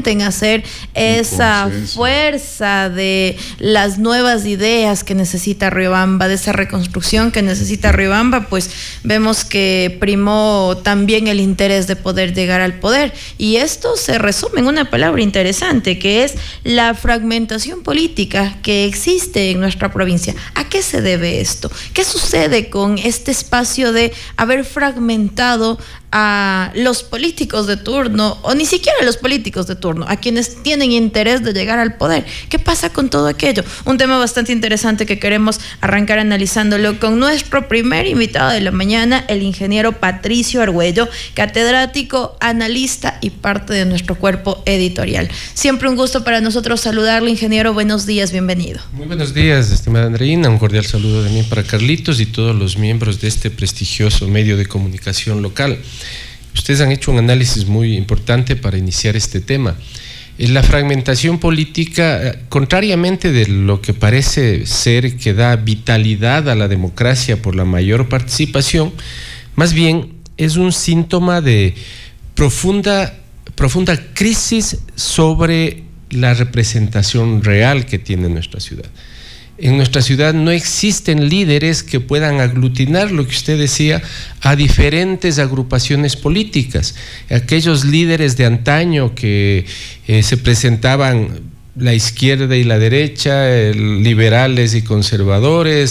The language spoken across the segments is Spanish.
permiten hacer esa fuerza de las nuevas ideas que necesita Riobamba, de esa reconstrucción que necesita Riobamba, pues vemos que primó también el interés de poder llegar al poder. Y esto se resume en una palabra interesante, que es la fragmentación política que existe en nuestra provincia. ¿A qué se debe esto? ¿Qué sucede con este espacio de haber fragmentado a los políticos de turno, o ni siquiera a los políticos de turno, a quienes tienen interés de llegar al poder? ¿Qué pasa con todo aquello? Un tema bastante interesante que queremos arrancar analizándolo con nuestro primer invitado de la mañana, el ingeniero Patricio Argüello, catedrático, analista y parte de nuestro cuerpo editorial. Siempre un gusto para nosotros saludarle, ingeniero. Buenos días, bienvenido. Muy buenos días, estimada Andreina. Un cordial saludo también para Carlitos y todos los miembros de este prestigioso medio de comunicación local. Ustedes han hecho un análisis muy importante para iniciar este tema. La fragmentación política, contrariamente de lo que parece ser que da vitalidad a la democracia por la mayor participación, más bien es un síntoma de profunda crisis sobre la representación real que tiene nuestra ciudad. En nuestra ciudad no existen líderes que puedan aglutinar, lo que usted decía, a diferentes agrupaciones políticas. Aquellos líderes de antaño que se presentaban la izquierda y la derecha, liberales y conservadores,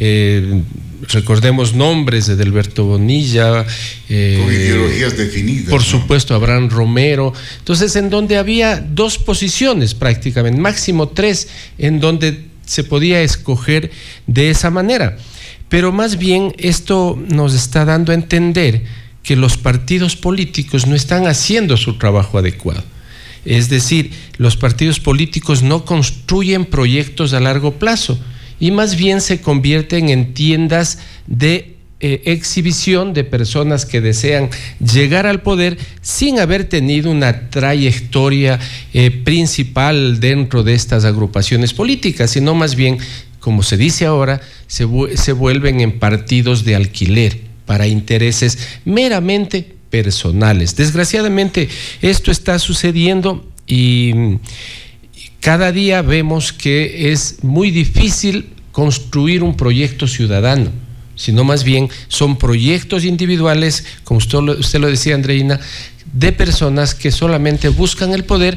recordemos nombres de Delberto Bonilla, con ideologías definidas, por supuesto, Abraham Romero. Entonces, en donde había dos posiciones prácticamente, máximo tres, en donde se podía escoger de esa manera. Pero más bien esto nos está dando a entender que los partidos políticos no están haciendo su trabajo adecuado. Es decir, los partidos políticos no construyen proyectos a largo plazo y más bien se convierten en tiendas de exhibición de personas que desean llegar al poder sin haber tenido una trayectoria principal dentro de estas agrupaciones políticas, sino más bien, como se dice ahora, se vuelven en partidos de alquiler para intereses meramente personales. Desgraciadamente esto está sucediendo y cada día vemos que es muy difícil construir un proyecto ciudadano, sino más bien son proyectos individuales, como usted lo decía, Andreina, de personas que solamente buscan el poder,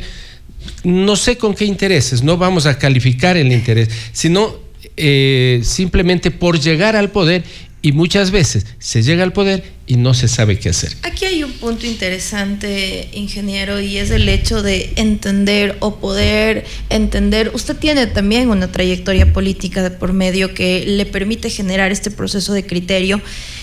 no sé con qué intereses, no vamos a calificar el interés, sino simplemente por llegar al poder, y muchas veces se llega al poder y no se sabe qué hacer. Aquí hay un punto interesante, ingeniero, y es el hecho de entender o poder entender. Usted tiene también una trayectoria política de por medio que le permite generar este proceso de criterio,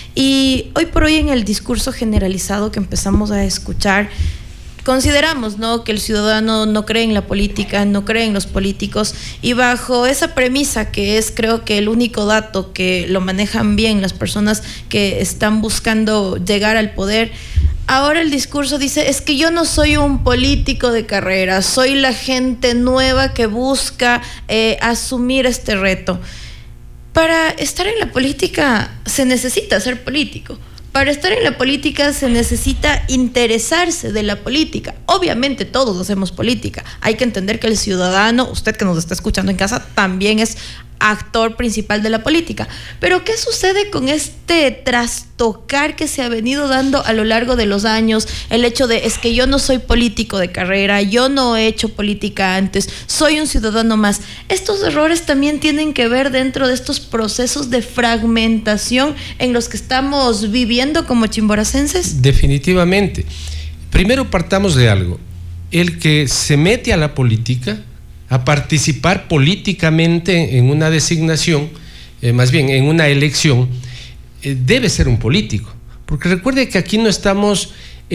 y hoy por hoy en el discurso generalizado que empezamos a escuchar, consideramos, ¿no?, que el ciudadano no cree en la política, no cree en los políticos, y bajo esa premisa, que es, creo que el único dato que lo manejan bien las personas que están buscando llegar al poder, ahora el discurso dice: es que yo no soy un político de carrera, soy la gente nueva que busca asumir este reto. Para estar en la política se necesita ser político. Para estar en la política se necesita interesarse de la política. Obviamente todos hacemos política. Hay que entender que el ciudadano, usted que nos está escuchando en casa, también es actor principal de la política. Pero ¿qué sucede con este trastocar que se ha venido dando a lo largo de los años? El hecho de: es que yo no soy político de carrera, yo no he hecho política antes, soy un ciudadano más. Estos errores también tienen que ver dentro de estos procesos de fragmentación en los que estamos viviendo como chimboracenses. Definitivamente. Primero partamos de algo. El que se mete a la política, a participar políticamente en una designación, más bien en una elección, debe ser un político. Porque recuerde que aquí no estamos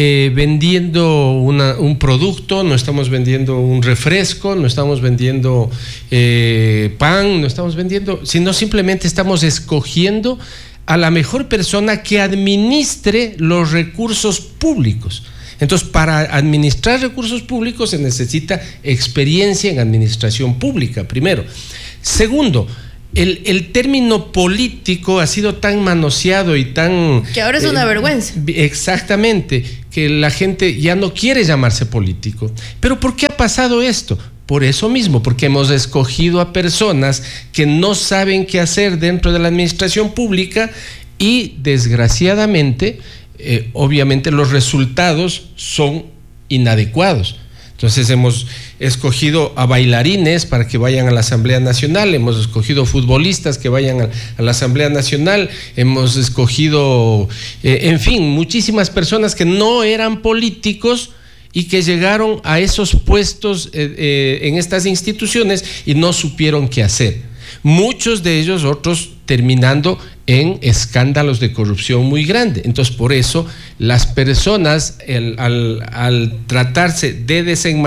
vendiendo un producto, no estamos vendiendo un refresco, no estamos vendiendo pan, no estamos vendiendo, sino simplemente estamos escogiendo a la mejor persona que administre los recursos públicos. Entonces, para administrar recursos públicos se necesita experiencia en administración pública, primero. Segundo, el término político ha sido tan manoseado y tan... que ahora es una vergüenza. Exactamente, que la gente ya no quiere llamarse político. ¿Pero por qué ha pasado esto? Por eso mismo, porque hemos escogido a personas que no saben qué hacer dentro de la administración pública y desgraciadamente, obviamente los resultados son inadecuados. Entonces hemos escogido a bailarines para que vayan a la Asamblea Nacional, hemos escogido futbolistas que vayan a la Asamblea Nacional, hemos escogido, en fin, muchísimas personas que no eran políticos y que llegaron a esos puestos en estas instituciones y no supieron qué hacer. Muchos de ellos, otros terminando en escándalos de corrupción muy grandes. Entonces, por eso, las personas, al tratarse de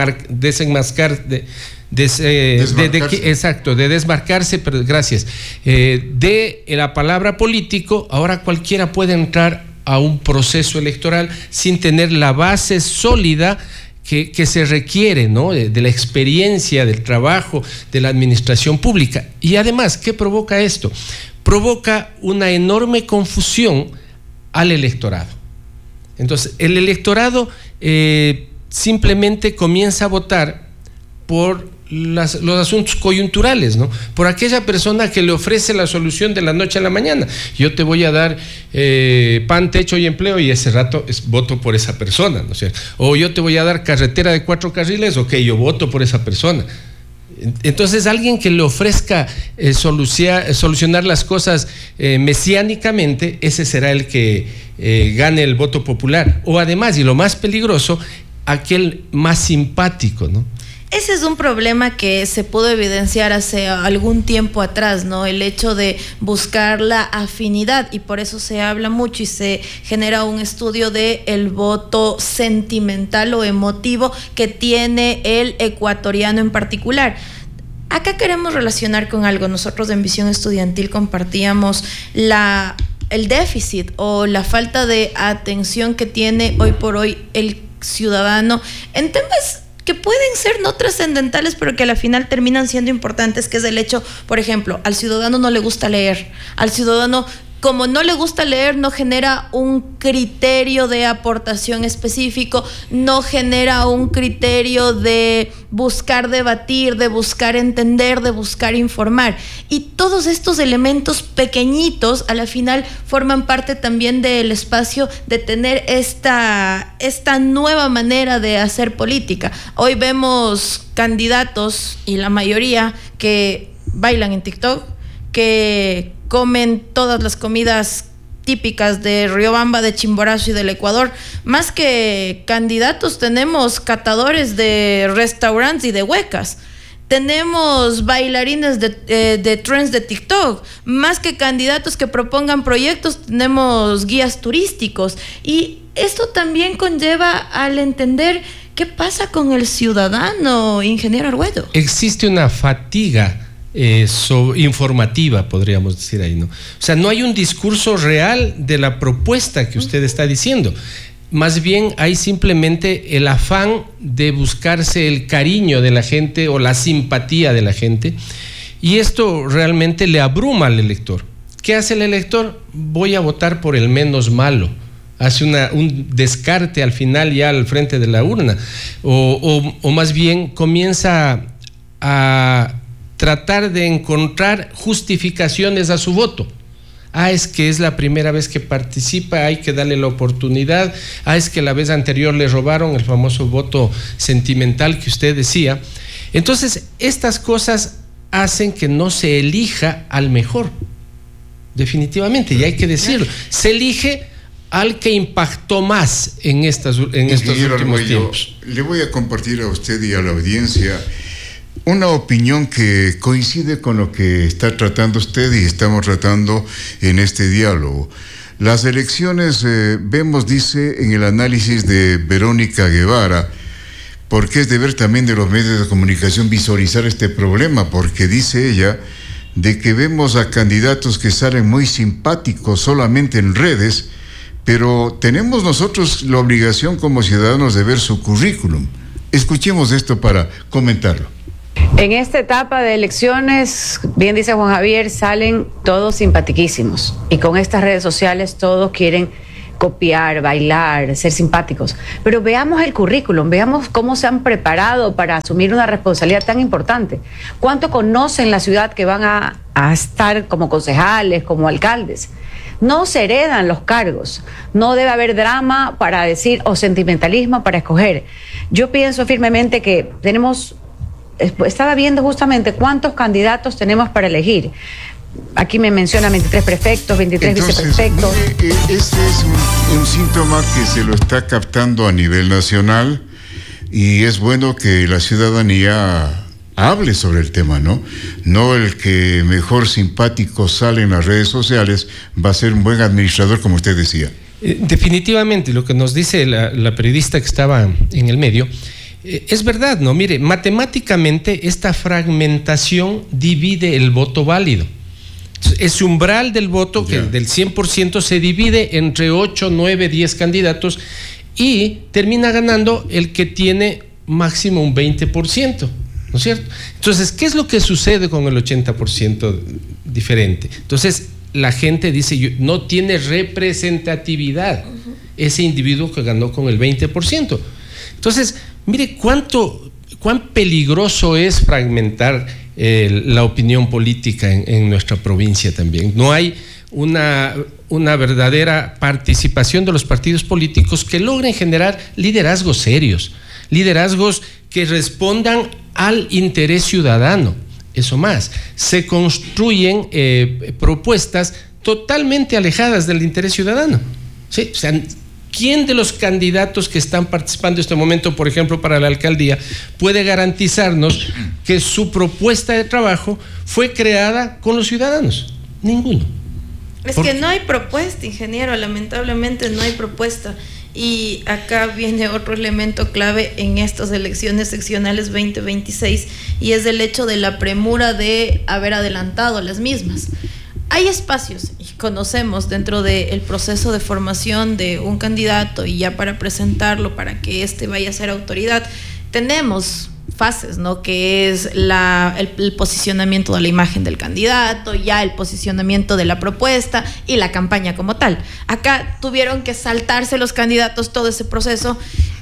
desmarcarse, pero gracias, de la palabra político, ahora cualquiera puede entrar a un proceso electoral sin tener la base sólida que se requiere, ¿no? De la experiencia, del trabajo, de la administración pública. Y además, ¿qué provoca esto? Provoca una enorme confusión al electorado. Entonces, el electorado simplemente comienza a votar por los asuntos coyunturales, ¿no? Por aquella persona que le ofrece la solución de la noche a la mañana. Yo te voy a dar pan, techo y empleo, y ese rato voto por esa persona, ¿no es cierto? O yo te voy a dar carretera de 4 carriles, ok, yo voto por esa persona. Entonces, alguien que le ofrezca solucionar las cosas mesiánicamente, ese será el que gane el voto popular. O además, y lo más peligroso, aquel más simpático, ¿no? Ese es un problema que se pudo evidenciar hace algún tiempo atrás, ¿no? El hecho de buscar la afinidad, y por eso se habla mucho y se genera un estudio de el voto sentimental o emotivo que tiene el ecuatoriano en particular. Acá queremos relacionar con algo. Nosotros en Visión Estudiantil compartíamos el déficit o la falta de atención que tiene hoy por hoy el ciudadano en temas que pueden ser no trascendentales, pero que a la final terminan siendo importantes, que es el hecho, por ejemplo, al ciudadano no le gusta leer, al ciudadano, como no le gusta leer, no genera un criterio de aportación específico, no genera un criterio de buscar debatir, de buscar entender, de buscar informar. Y todos estos elementos pequeñitos a la final forman parte también del espacio de tener esta nueva manera de hacer política. Hoy vemos candidatos, y la mayoría, que bailan en TikTok, que comen todas las comidas típicas de Riobamba, de Chimborazo y del Ecuador. Más que candidatos, tenemos catadores de restaurantes y de huecas. Tenemos bailarines de trends de TikTok. Más que candidatos que propongan proyectos, tenemos guías turísticos. Y esto también conlleva al entender qué pasa con el ciudadano, ingeniero Arguedo. Existe una fatiga informativa, podríamos decir ahí, ¿no? O sea, no hay un discurso real de la propuesta que usted está diciendo. Más bien hay simplemente el afán de buscarse el cariño de la gente o la simpatía de la gente, y esto realmente le abruma al elector. ¿Qué hace el elector? Voy a votar por el menos malo. Hace un descarte al final, ya al frente de la urna, o más bien comienza a tratar de encontrar justificaciones a su voto. Es que es la primera vez que participa, hay que darle la oportunidad. Es que la vez anterior le robaron, el famoso voto sentimental que usted decía. Entonces, estas cosas hacen que no se elija al mejor, definitivamente, y hay que decirlo. Se elige al que impactó más en estos últimos tiempos. Le voy a compartir a usted y a la audiencia una opinión que coincide con lo que está tratando usted y estamos tratando en este diálogo. Las elecciones, vemos, dice en el análisis de Verónica Guevara, porque es deber también de los medios de comunicación visualizar este problema, porque dice ella de que vemos a candidatos que salen muy simpáticos solamente en redes, pero tenemos nosotros la obligación como ciudadanos de ver su currículum. Escuchemos esto para comentarlo. En esta etapa de elecciones, bien dice Juan Javier, salen todos simpatiquísimos, y con estas redes sociales todos quieren copiar, bailar, ser simpáticos. Pero veamos el currículum, veamos cómo se han preparado para asumir una responsabilidad tan importante. ¿Cuánto conocen la ciudad que van a estar como concejales, como alcaldes? No se heredan los cargos, no debe haber drama para decir o sentimentalismo para escoger. Yo pienso firmemente que estaba viendo justamente cuántos candidatos tenemos para elegir. Aquí me menciona 23 prefectos, 23 viceprefectos. Este es un síntoma que se lo está captando a nivel nacional y es bueno que la ciudadanía hable sobre el tema, ¿no? No el que mejor simpático sale en las redes sociales va a ser un buen administrador, como usted decía. Definitivamente, lo que nos dice la periodista que estaba en el medio, es verdad, ¿no? Mire, matemáticamente esta fragmentación divide el voto válido. Ese umbral del voto, que del 100% se divide entre 8, 9, 10 candidatos y termina ganando el que tiene máximo un 20%, ¿no es cierto? Entonces, ¿qué es lo que sucede con el 80% diferente? Entonces, la gente dice, no tiene representatividad ese individuo que ganó con el 20%. Entonces, mire cuán peligroso es fragmentar la opinión política en nuestra provincia también. No hay una verdadera participación de los partidos políticos que logren generar liderazgos serios, liderazgos que respondan al interés ciudadano. Eso más, se construyen propuestas totalmente alejadas del interés ciudadano. ¿Sí? O sea, ¿quién de los candidatos que están participando en este momento, por ejemplo, para la alcaldía, puede garantizarnos que su propuesta de trabajo fue creada con los ciudadanos? Ninguno. Es que no hay propuesta, ingeniero, lamentablemente no hay propuesta. Y acá viene otro elemento clave en estas elecciones seccionales 2026 y es el hecho de la premura de haber adelantado las mismas. Hay espacios, y conocemos dentro del proceso de formación de un candidato y ya para presentarlo, para que éste vaya a ser autoridad, tenemos fases, ¿no? Que es el posicionamiento de la imagen del candidato, ya el posicionamiento de la propuesta y la campaña como tal. Acá tuvieron que saltarse los candidatos todo ese proceso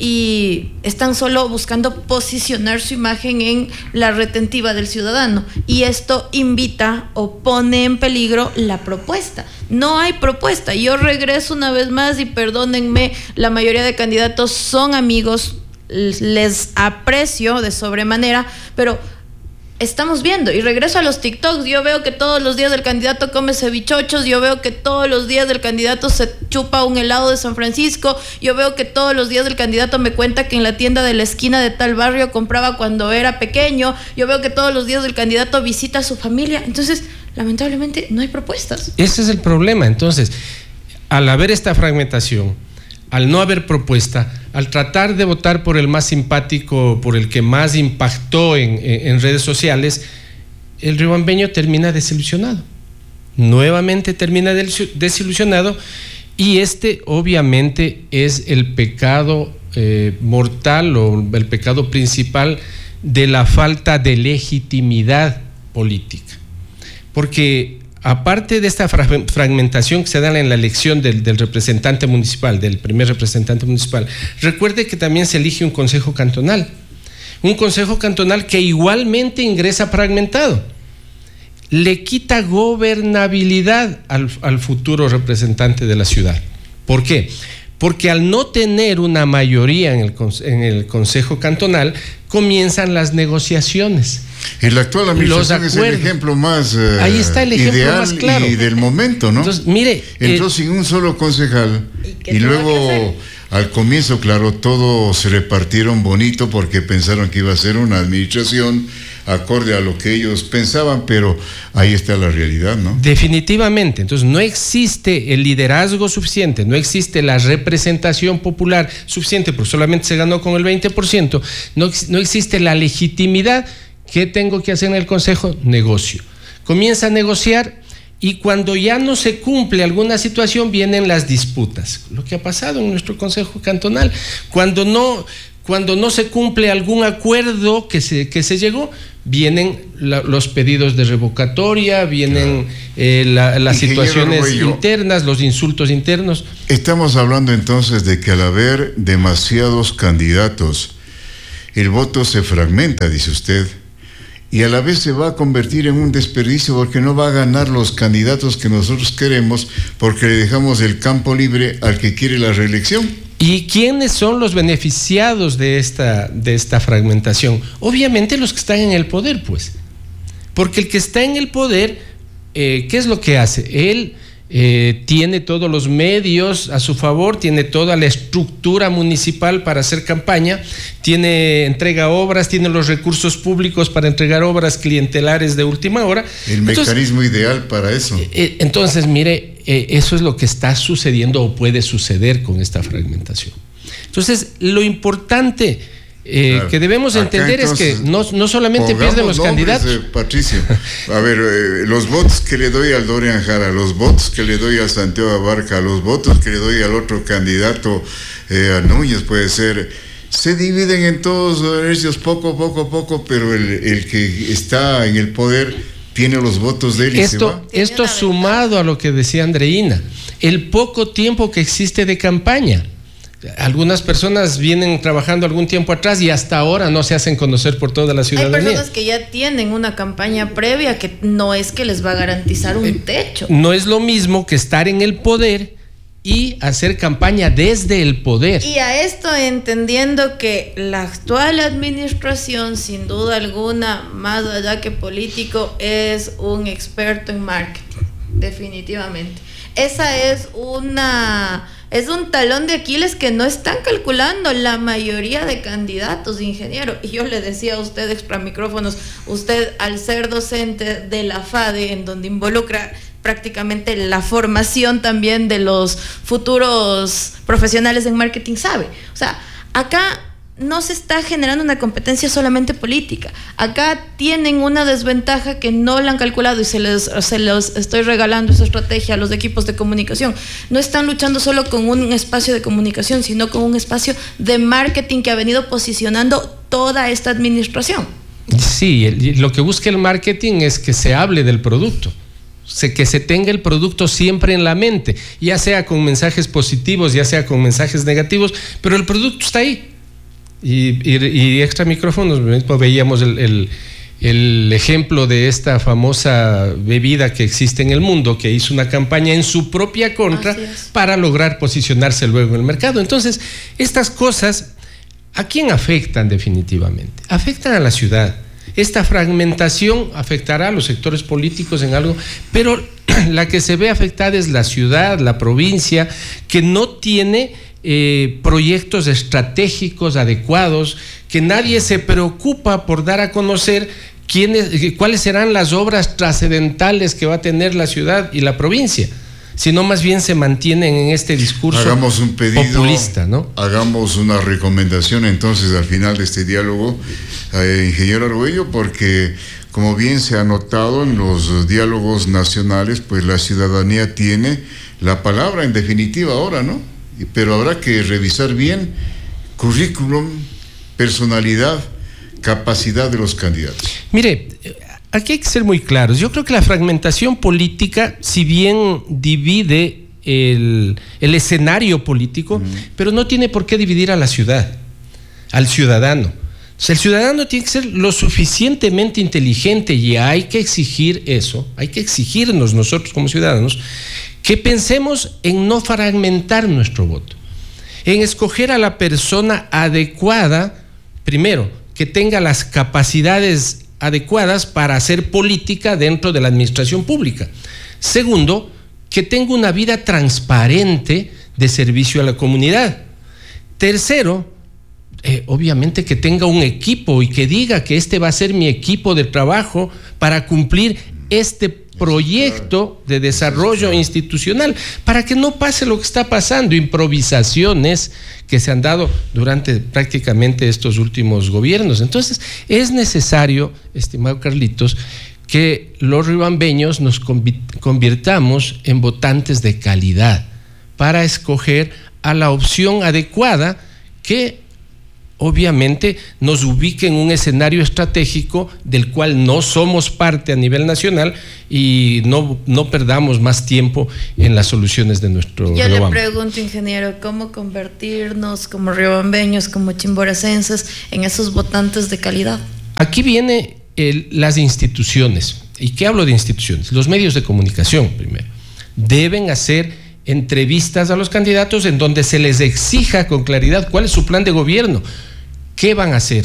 y están solo buscando posicionar su imagen en la retentiva del ciudadano y esto invita o pone en peligro la propuesta. No hay propuesta. Yo regreso una vez más y perdónenme, la mayoría de candidatos son amigos, les aprecio de sobremanera, pero estamos viendo, y regreso a los TikToks, yo veo que todos los días el candidato come cevichochos, yo veo que todos los días el candidato se chupa un helado de San Francisco, yo veo que todos los días el candidato me cuenta que en la tienda de la esquina de tal barrio compraba cuando era pequeño, yo veo que todos los días el candidato visita a su familia. Entonces, lamentablemente no hay propuestas. Ese es el problema. Entonces, al haber esta fragmentación, al no haber propuesta, al tratar de votar por el más simpático, por el que más impactó en redes sociales, el riobambeño termina desilusionado. Nuevamente termina desilusionado y este obviamente es el pecado mortal o el pecado principal de la falta de legitimidad política. Porque aparte de esta fragmentación que se da en la elección del representante municipal, del primer representante municipal, recuerde que también se elige un consejo cantonal que igualmente ingresa fragmentado. Le quita gobernabilidad al futuro representante de la ciudad. ¿Por qué? Porque al no tener una mayoría en el consejo cantonal, comienzan las negociaciones. En la actual administración es el ejemplo más ahí está el ejemplo ideal más claro. Y del momento, ¿no? Entonces, mire, entró sin un solo concejal y luego al comienzo, claro, todos se repartieron bonito porque pensaron que iba a ser una administración acorde a lo que ellos pensaban, pero ahí está la realidad, ¿no? Definitivamente. Entonces no existe el liderazgo suficiente, no existe la representación popular suficiente, porque solamente se ganó con el 20%, no existe la legitimidad. ¿Qué tengo que hacer en el consejo? Negocio. Comienza a negociar y cuando ya no se cumple alguna situación vienen las disputas. Lo que ha pasado en nuestro consejo cantonal. Cuando cuando no se cumple algún acuerdo que se llegó, vienen los pedidos de revocatoria, vienen las situaciones Arguello, internas, los insultos internos. Estamos hablando entonces de que al haber demasiados candidatos, el voto se fragmenta, dice usted, y a la vez se va a convertir en un desperdicio porque no va a ganar los candidatos que nosotros queremos porque le dejamos el campo libre al que quiere la reelección. ¿Y quiénes son los beneficiados de esta fragmentación? Obviamente los que están en el poder, pues. Porque el que está en el poder, ¿qué es lo que hace? Él tiene todos los medios a su favor, tiene toda la estructura municipal para hacer campaña, entrega obras, tiene los recursos públicos para entregar obras clientelares de última hora. El mecanismo ideal para eso. Entonces, mire, eso es lo que está sucediendo o puede suceder con esta fragmentación. Entonces, lo importante que debemos entender es que no solamente pierden los candidatos. Patricio, a ver, los votos que le doy al Dorian Jara, los votos que le doy al Santiago Abarca, los votos que le doy al otro candidato, a Núñez puede ser, se dividen en todos ellos poco, pero el que está en el poder tiene los votos de él y se va. Esto sumado a lo que decía Andreina, el poco tiempo que existe de campaña. Algunas personas vienen trabajando algún tiempo atrás y hasta ahora no se hacen conocer por toda la ciudadanía. Hay personas que ya tienen una campaña previa que no es que les va a garantizar un techo. No es lo mismo que estar en el poder y hacer campaña desde el poder. Y a esto entendiendo que la actual administración, sin duda alguna, más allá que político, es un experto en marketing, definitivamente. Esa es un talón de Aquiles que no están calculando la mayoría de candidatos, ingeniero. Y yo le decía a usted extra micrófonos, usted al ser docente de la FADE, en donde involucra prácticamente la formación también de los futuros profesionales en marketing, sabe. O sea, acá no se está generando una competencia solamente política. Acá tienen una desventaja que no la han calculado y se los estoy regalando esa estrategia a los equipos de comunicación. No están luchando solo con un espacio de comunicación, sino con un espacio de marketing que ha venido posicionando toda esta administración. Sí, lo que busca el marketing es que se hable del producto. Que se tenga el producto siempre en la mente, ya sea con mensajes positivos, ya sea con mensajes negativos, pero el producto está ahí. Y extra micrófonos, veíamos el ejemplo de esta famosa bebida que existe en el mundo, que hizo una campaña en su propia contra para lograr posicionarse luego en el mercado. Entonces, estas cosas, ¿a quién afectan definitivamente? Afectan a la ciudad. Esta fragmentación afectará a los sectores políticos en algo, pero la que se ve afectada es la ciudad, la provincia, que no tiene proyectos estratégicos adecuados, que nadie se preocupa por dar a conocer cuáles serán las obras trascendentales que va a tener la ciudad y la provincia, sino más bien se mantienen en este discurso populista, ¿no? Hagamos una recomendación entonces al final de este diálogo, ingeniero Arguello, porque como bien se ha notado en los diálogos nacionales, pues la ciudadanía tiene la palabra en definitiva ahora, ¿no? Pero habrá que revisar bien currículum, personalidad, capacidad de los candidatos. Mire, aquí hay que ser muy claros. Yo creo que la fragmentación política, si bien divide el escenario político, pero no tiene por qué dividir a la ciudad, al ciudadano. O sea, el ciudadano tiene que ser lo suficientemente inteligente y hay que exigir eso, hay que exigirnos nosotros como ciudadanos que pensemos en no fragmentar nuestro voto, en escoger a la persona adecuada, primero, que tenga las capacidades adecuadas para hacer política dentro de la administración pública. Segundo, que tenga una vida transparente de servicio a la comunidad. Tercero, obviamente que tenga un equipo y que diga que este va a ser mi equipo de trabajo para cumplir este proyecto de desarrollo institucional, para que no pase lo que está pasando, improvisaciones que se han dado durante prácticamente estos últimos gobiernos. Entonces, es necesario, estimado Carlitos, que los riobambeños nos convirtamos en votantes de calidad para escoger a la opción adecuada que obviamente nos ubique en un escenario estratégico del cual no somos parte a nivel nacional y no perdamos más tiempo en las soluciones de nuestro Yo Riobamba. le pregunto, ingeniero, ¿cómo convertirnos como riobambeños, como chimboracenses, en esos votantes de calidad? Aquí viene las instituciones. ¿Y qué hablo de instituciones? Los medios de comunicación, primero. Deben hacer entrevistas a los candidatos en donde se les exija con claridad cuál es su plan de gobierno, qué van a hacer,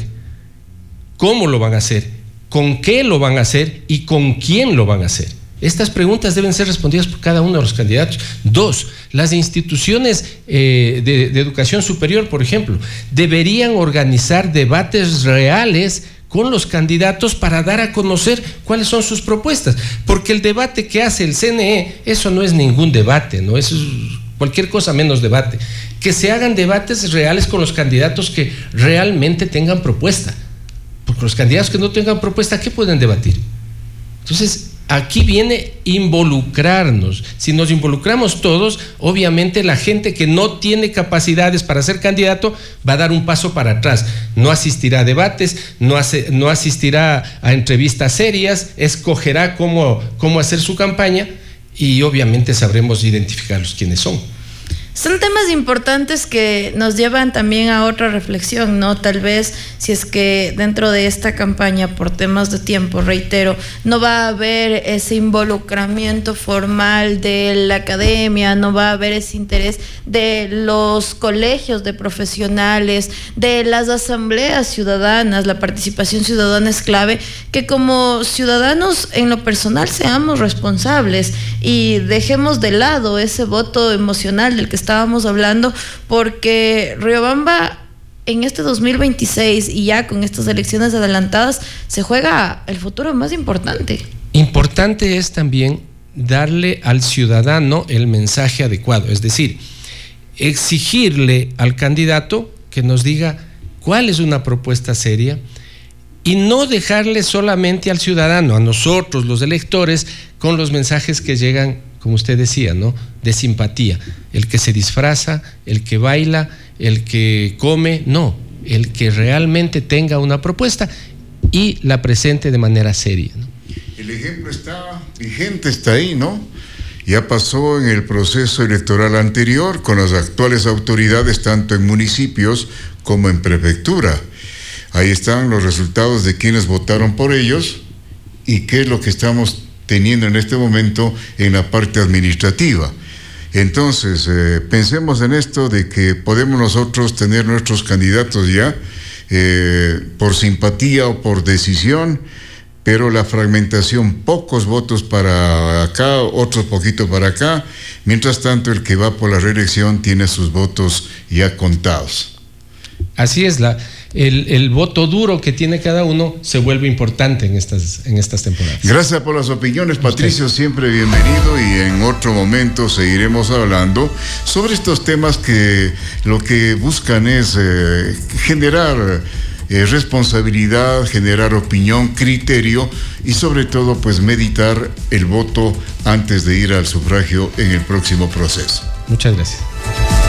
cómo lo van a hacer, con qué lo van a hacer y con quién lo van a hacer. Estas preguntas deben ser respondidas por cada uno de los candidatos. 2, las instituciones de educación superior, por ejemplo, deberían organizar debates reales con los candidatos para dar a conocer cuáles son sus propuestas, porque el debate que hace el CNE, eso no es ningún debate, ¿no? Eso es cualquier cosa menos debate. Que se hagan debates reales con los candidatos que realmente tengan propuesta, porque los candidatos que no tengan propuesta, ¿qué pueden debatir? Entonces, aquí viene involucrarnos. Si nos involucramos todos, obviamente la gente que no tiene capacidades para ser candidato va a dar un paso para atrás. No asistirá a debates, no asistirá a entrevistas serias, escogerá cómo hacer su campaña y obviamente sabremos identificarlos quiénes son. Son temas importantes que nos llevan también a otra reflexión, ¿no? Tal vez si es que dentro de esta campaña, por temas de tiempo, reitero, no va a haber ese involucramiento formal de la academia, no va a haber ese interés de los colegios de profesionales, de las asambleas ciudadanas. La participación ciudadana es clave, que como ciudadanos en lo personal seamos responsables y dejemos de lado ese voto emocional del que estábamos hablando, porque Riobamba en este 2026 y ya con estas elecciones adelantadas se juega el futuro más importante. Importante es también darle al ciudadano el mensaje adecuado, es decir, exigirle al candidato que nos diga cuál es una propuesta seria y no dejarle solamente al ciudadano, a nosotros los electores, con los mensajes que llegan, como usted decía, ¿no?, de simpatía, el que se disfraza, el que baila, el que come, no, el que realmente tenga una propuesta y la presente de manera seria, ¿no? El ejemplo está vigente, está ahí, ¿no? Ya pasó en el proceso electoral anterior con las actuales autoridades, tanto en municipios como en prefectura. Ahí están los resultados de quienes votaron por ellos y qué es lo que estamos teniendo en este momento en la parte administrativa. Entonces, pensemos en esto de que podemos nosotros tener nuestros candidatos ya por simpatía o por decisión, pero la fragmentación, pocos votos para acá, otros poquito para acá, mientras tanto el que va por la reelección tiene sus votos ya contados. Así es, el voto duro que tiene cada uno se vuelve importante en estas temporadas. Gracias por las opiniones, Patricio, siempre bienvenido, y en otro momento seguiremos hablando sobre estos temas que lo que buscan es generar responsabilidad, generar opinión, criterio y sobre todo pues meditar el voto antes de ir al sufragio en el próximo proceso. Muchas gracias.